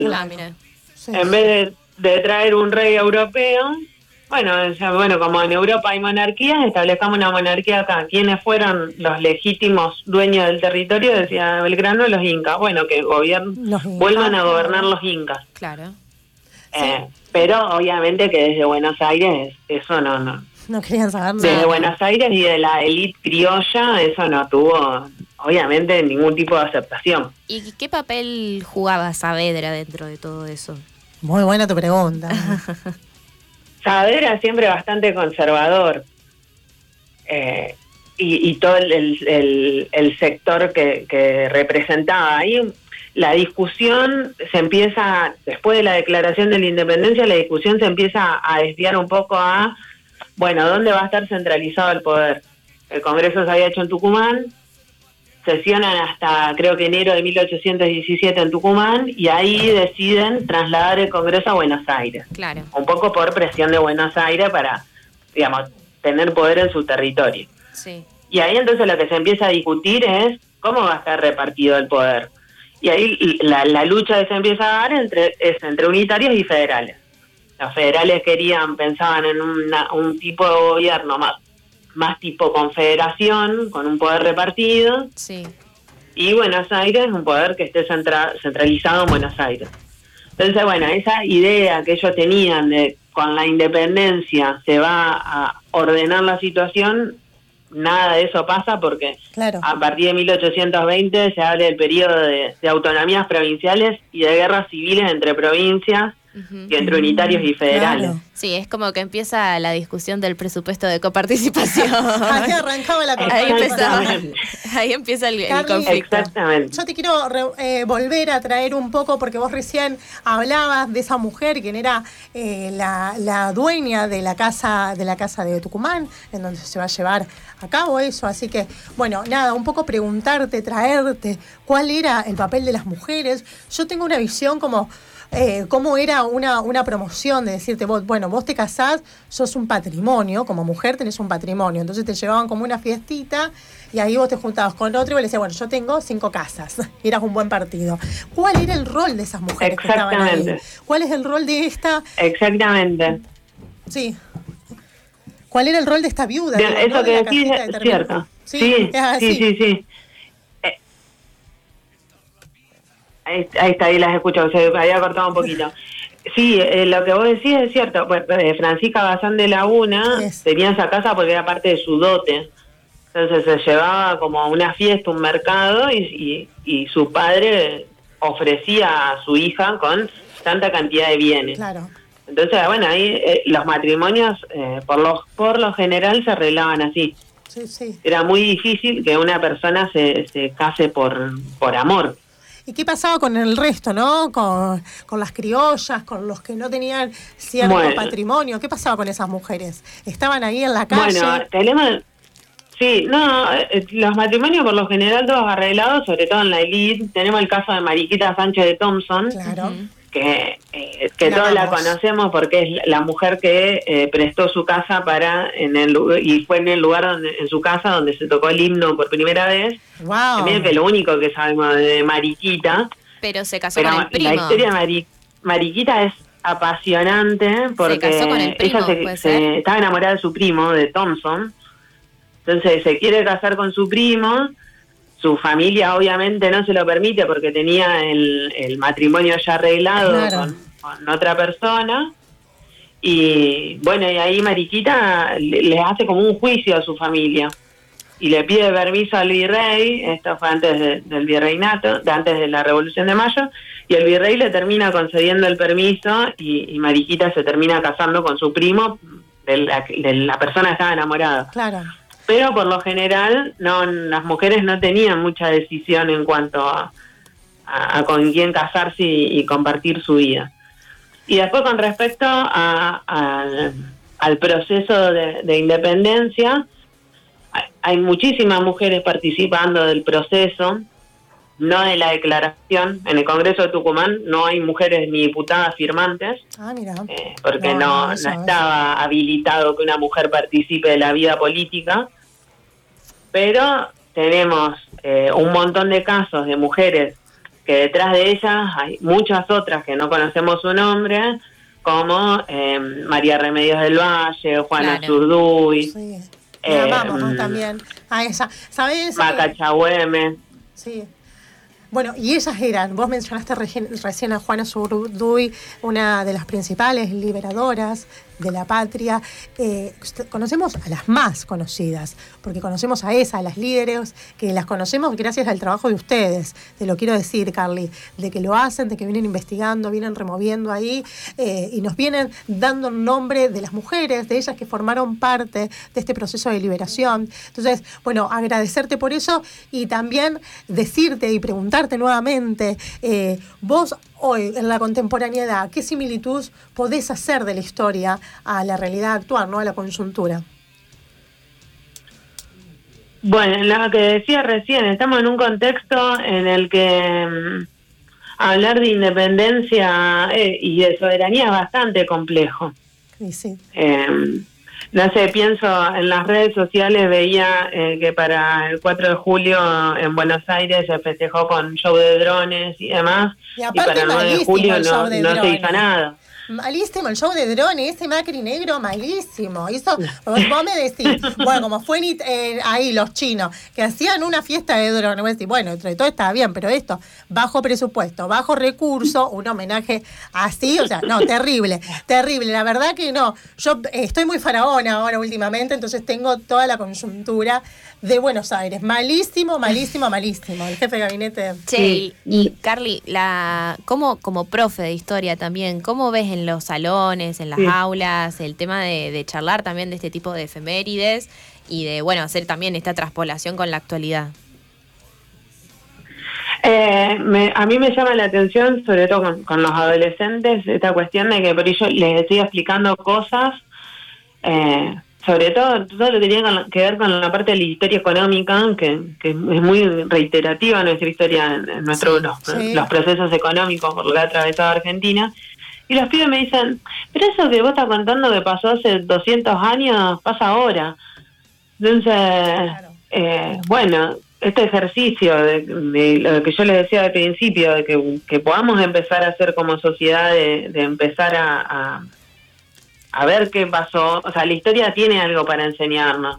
Ah, mira. Sí. En vez de traer un rey europeo, bueno, como en Europa hay monarquías, establezcamos una monarquía acá. ¿Quiénes fueron los legítimos dueños del territorio? Decía Belgrano, los incas. Bueno, que vuelvan a gobernar los incas. Claro. Pero obviamente que desde Buenos Aires eso no querían saber nada. Desde Buenos Aires y de la élite criolla eso no tuvo obviamente ningún tipo de aceptación. ¿Y qué papel jugaba Saavedra dentro de todo eso? Muy buena tu pregunta. Saavedra siempre bastante conservador, y todo el sector que representaba. Ahí la discusión se empieza, después de la declaración de la independencia, la discusión se empieza a desviar un poco a, ¿dónde va a estar centralizado el poder? El Congreso se había hecho en Tucumán, sesionan hasta creo que enero de 1817 en Tucumán, y ahí deciden trasladar el Congreso a Buenos Aires. Claro. Un poco por presión de Buenos Aires para, tener poder en su territorio. Sí. Y ahí entonces lo que se empieza a discutir es cómo va a estar repartido el poder. Y ahí la lucha que se empieza a dar es entre unitarios y federales. Los federales pensaban en un tipo de gobierno más tipo confederación, con un poder repartido. Sí. Y Buenos Aires, un poder que esté centralizado en Buenos Aires. Entonces, esa idea que ellos tenían de con la independencia se va a ordenar la situación, nada de eso pasa porque a partir de 1820 se habla del periodo de autonomías provinciales y de guerras civiles entre provincias y entre unitarios y federales. Claro. Sí, es como que empieza la discusión del presupuesto de coparticipación. Ahí arrancaba la coparticipación. Ahí empieza el conflicto. Exactamente. Yo te quiero volver a traer un poco, porque vos recién hablabas de esa mujer, quien era la dueña de la casa de Tucumán, en donde se va a llevar a cabo eso. Así que, un poco preguntarte, traerte, ¿cuál era el papel de las mujeres? Yo tengo una visión como cómo era una promoción de decirte, vos te casás, sos un patrimonio, como mujer tenés un patrimonio, entonces te llevaban como una fiestita y ahí vos te juntabas con otro y vos le decías, yo tengo 5 casas, y eras un buen partido. ¿Cuál era el rol de esas mujeres que estaban ahí? ¿Cuál es el rol de esta? Exactamente. Sí. ¿Cuál era el rol de esta viuda? Eso que decís es cierto. Sí. Ahí está, ahí las escucho, se había cortado un poquito. Sí, lo que vos decís es cierto. Francisca Bazán de Laguna tenía esa casa porque era parte de su dote. Entonces se llevaba como a una fiesta, un mercado, y su padre ofrecía a su hija con tanta cantidad de bienes. Claro. Entonces, ahí los matrimonios por lo general se arreglaban así. Sí. Era muy difícil que una persona se case por amor. ¿Y qué pasaba con el resto, no? Con las criollas, con los que no tenían cierto patrimonio. ¿Qué pasaba con esas mujeres? ¿Estaban ahí en la calle? Los matrimonios por lo general todos arreglados, sobre todo en la élite. Tenemos el caso de Mariquita Sánchez de Thompson, claro. que todos la conocemos porque es la mujer que prestó su casa y fue en el lugar en su casa donde se tocó el himno por primera vez. Wow. También que lo único que sabemos de Mariquita. Pero se casó con el primo. La historia de Mariquita es apasionante porque se casó con el primo, ella estaba enamorada de su primo, de Thompson. Entonces se quiere casar con su primo. Su familia obviamente no se lo permite porque tenía el matrimonio ya arreglado con otra persona. Y y ahí Mariquita le hace como un juicio a su familia. Y le pide permiso al virrey, esto fue antes del virreinato, antes de la Revolución de Mayo, y el virrey le termina concediendo el permiso y Mariquita se termina casando con su primo, de la persona que estaba enamorada. Claro. Pero por lo general las mujeres no tenían mucha decisión en cuanto a con quién casarse y compartir su vida. Y después con respecto al proceso de independencia, hay muchísimas mujeres participando del proceso, no de la declaración. En el Congreso de Tucumán no hay mujeres ni diputadas firmantes, porque no estaba habilitado que una mujer participe de la vida política, pero tenemos un montón de casos de mujeres que detrás de ellas hay muchas otras que no conocemos su nombre, como María Remedios del Valle, Juana Zurduy. Sí. La amamos, ¿no? También a esa, ¿sabes? Macacha Güemes. Sí. Bueno, y ellas eran, vos mencionaste recién a Juana Zurduy, una de las principales liberadoras de la patria. Conocemos a las más conocidas, porque conocemos a esas, a las líderes, que las conocemos gracias al trabajo de ustedes. Te lo quiero decir, Carly, de que lo hacen, de que vienen investigando, vienen removiendo ahí, y nos vienen dando el nombre de las mujeres, de ellas que formaron parte de este proceso de liberación. Entonces, bueno, agradecerte por eso y también decirte y preguntarte nuevamente, vos hoy, en la contemporaneidad, ¿qué similitud podés hacer de la historia a la realidad actual, ¿no? A la coyuntura? Bueno, lo que decía recién, estamos en un contexto en el que hablar de independencia y de soberanía es bastante complejo. Sí. No sé, pienso en las redes sociales, veía que para el 4 de julio en Buenos Aires se festejó con show de drones y demás, y para el 9 de julio no se hizo nada. Malísimo el show de drones, ese Macri negro, malísimo. Eso, vos me decís, bueno, como fue ahí los chinos, que hacían una fiesta de drones, vos decís, bueno, entre todo estaba bien, pero esto, bajo presupuesto, bajo recurso, un homenaje así, o sea, no, terrible, la verdad que no. Yo estoy muy faraona ahora últimamente, entonces tengo toda la coyuntura de Buenos Aires. Malísimo. El jefe de gabinete. Sí, y Carly, como profe de historia también, ¿cómo ves en los salones, en las aulas, el tema de charlar también de este tipo de efemérides y de, bueno, hacer también esta traspolación con la actualidad? A mí me llama la atención, sobre todo con los adolescentes, esta cuestión de que por ello les estoy explicando cosas, sobre todo lo que tiene que ver con la parte de la historia económica, que es muy reiterativa en nuestra historia, en los procesos económicos por lo que ha atravesado Argentina. Y los pibes me dicen, pero eso que vos estás contando que pasó hace 200 años, pasa ahora. Entonces, bueno, este ejercicio de lo que yo les decía al principio, de que podamos empezar a hacer como sociedad, de empezar a ver qué pasó. O sea, la historia tiene algo para enseñarnos.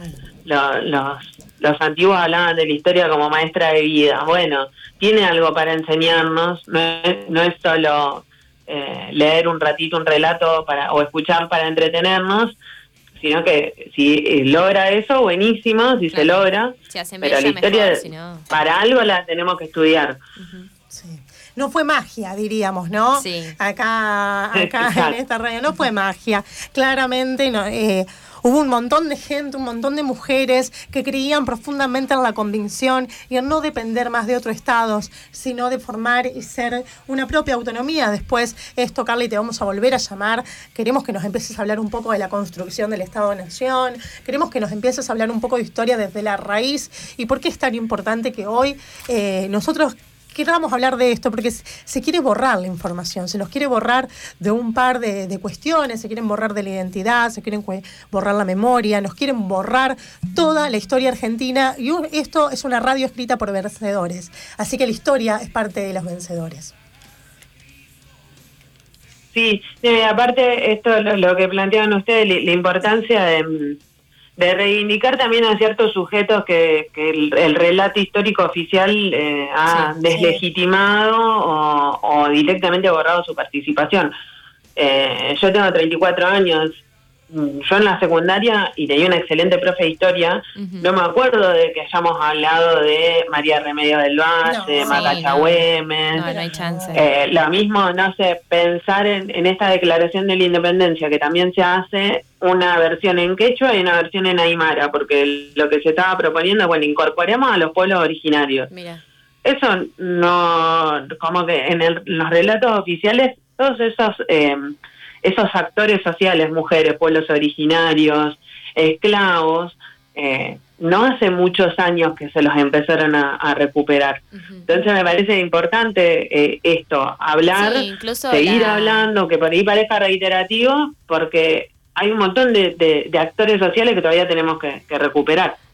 Los antiguos hablaban de la historia como maestra de vida. Bueno, tiene algo para enseñarnos. No es solo leer un ratito un relato o escuchar para entretenernos, sino que si logra eso, buenísimo, si se logra. Pero la historia, mejor, si no, para algo la tenemos que estudiar. Uh-huh. Sí. No fue magia, diríamos, ¿no? Sí. Acá en esta radio no fue magia. Claramente no, hubo un montón de gente, un montón de mujeres que creían profundamente en la convicción y en no depender más de otros estados, sino de formar y ser una propia autonomía. Después, esto, Carly, te vamos a volver a llamar. Queremos que nos empieces a hablar un poco de la construcción del Estado-Nación. Queremos que nos empieces a hablar un poco de historia desde la raíz y por qué es tan importante que hoy nosotros queramos hablar de esto, porque se quiere borrar la información, se nos quiere borrar de un par de cuestiones, se quieren borrar de la identidad, se quieren borrar la memoria, nos quieren borrar toda la historia argentina, y esto es una radio escrita por vencedores, así que la historia es parte de los vencedores. Sí, aparte esto lo que planteaban ustedes, la importancia de reivindicar también a ciertos sujetos que el relato histórico oficial ha deslegitimado o directamente borrado su participación. Yo tengo 34 años, yo en la secundaria, y tenía una excelente profe de historia, no me acuerdo de que hayamos hablado de María Remedios del Valle, Macacha Güemes. No hay chance. Lo mismo, no sé, pensar en esta declaración de la independencia, que también se hace una versión en quechua y una versión en aymara, porque lo que se estaba proponiendo, bueno, incorporemos a los pueblos originarios. Mira. Eso no, como que en los relatos oficiales, todos esos actores sociales, mujeres, pueblos originarios, esclavos, no hace muchos años que se los empezaron a recuperar. Entonces me parece importante esto, hablar, seguir hablando, que por ahí parezca reiterativo, porque hay un montón de actores sociales que todavía tenemos que recuperar.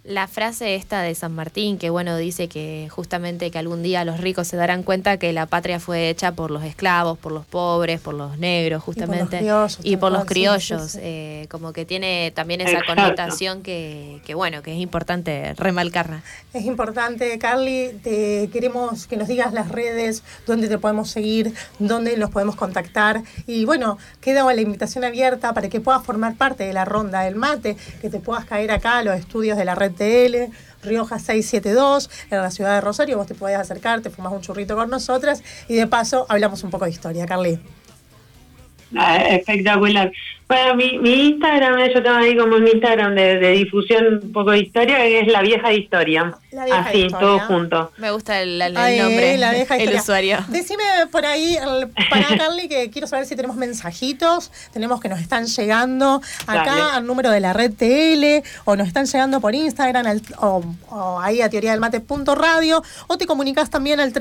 La frase esta de San Martín, que bueno, dice que justamente que algún día los ricos se darán cuenta que la patria fue hecha por los esclavos, por los pobres, por los negros, justamente, y por los criollos, sí. Como que tiene también esa connotación que bueno, que es importante remarcarla. Es importante, Carly, te queremos que nos digas las redes, dónde te podemos seguir, dónde nos podemos contactar, y bueno, queda la invitación abierta para que puedas formar parte de la ronda del mate, que te puedas caer acá a los estudios de la Red TL, Rioja 672, en la ciudad de Rosario. Vos te podés acercar, te fumas un churrito con nosotras y de paso hablamos un poco de historia, Carly. Espectacular. Bueno, mi Instagram, yo tengo ahí como un Instagram de difusión un poco de historia, que es La Vieja Historia. La Vieja Así, Historia. todo junto. Me gusta el nombre, La Vieja el Historia. usuario. Decime por ahí, para Carly, que quiero saber si tenemos mensajitos, tenemos que nos están llegando acá Dale. al número de la Red TL, o nos están llegando por Instagram, o ahí a teoriadelmate.radio, o te comunicas también al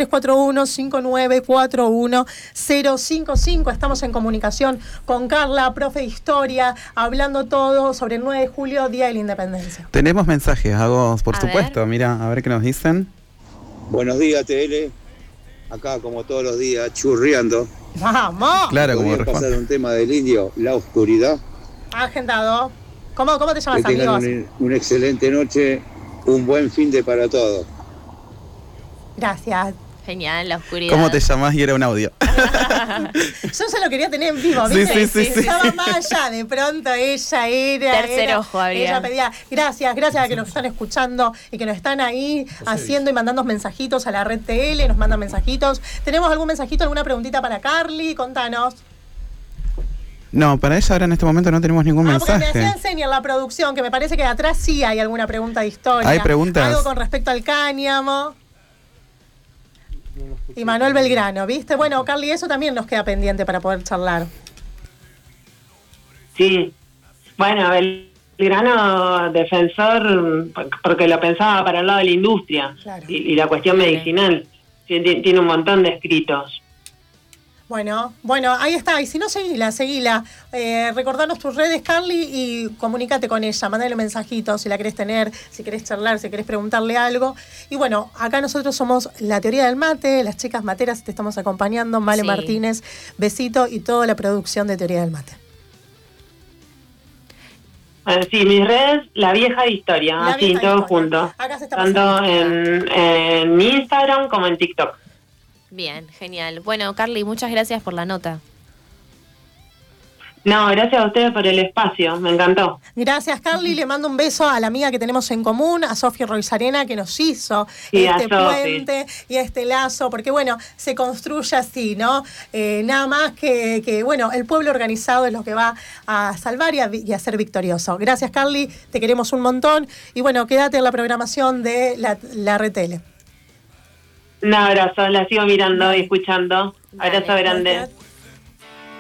341-5941-055. Estamos en comunicación con Carla, profe de historia, hablando todo sobre el 9 de julio, Día de la Independencia. Tenemos mensajes, hago por A supuesto, ver. mira, a ver qué nos dicen. Buenos días, TL. Acá, como todos los días, churriando. ¡Vamos! Claro, como Podría pasar responde. un tema del indio, la oscuridad. Agendado. ¿Cómo te Que llamas, tengan amigos? una excelente noche, un buen fin de para todos. Gracias. Genial, la oscuridad. ¿Cómo te llamás? Y era un audio. Yo se lo quería tener en vivo, Sí, ¿viste? sí. Estaba más allá, de pronto ella era... Tercer ojo habría. Ella pedía, gracias a que nos están escuchando y que nos están ahí haciendo y mandando mensajitos a la Red TL, nos mandan mensajitos. ¿Tenemos algún mensajito, alguna preguntita para Carly? Contanos. No, para ella ahora en este momento no tenemos ningún Porque me mensaje. hacían señas la producción, que me parece que de atrás sí hay alguna pregunta de historia. ¿Hay preguntas? Algo con respecto al cáñamo. Y Manuel Belgrano, ¿viste? Bueno, Carly, eso también nos queda pendiente para poder charlar. Sí. Bueno, Belgrano, defensor, porque lo pensaba para el lado de la industria, Claro. y la cuestión medicinal. Tiene un montón de escritos. Bueno, ahí está. Y si no, seguila. Recordanos tus redes, Carly, y comunícate con ella. Mándale mensajitos si la querés tener, si querés charlar, si querés preguntarle algo. Y bueno, acá nosotros somos La Teoría del Mate, las chicas materas, te estamos acompañando. Male Sí. Martínez, Besito y toda la producción de Teoría del Mate. Sí, mis redes, La Vieja Historia, La así, Vieja todo Historia. junto. Acá se está Tanto pasando. en Instagram como en TikTok. Bien, genial. Bueno, Carly, muchas gracias por la nota. No, gracias a ustedes por el espacio, me encantó. Gracias, Carly. Le mando un beso a la amiga que tenemos en común, a Sofía Roizarena, que nos hizo Sí, este a Sofi. puente y este lazo, porque bueno, se construye así, ¿no? Nada más que, bueno, el pueblo organizado es lo que va a salvar y a ser victorioso. Gracias, Carly, te queremos un montón. Y bueno, quédate en la programación de la Red TL. Un abrazo, la sigo mirando y escuchando. Dale, Abrazo grande. Gracias.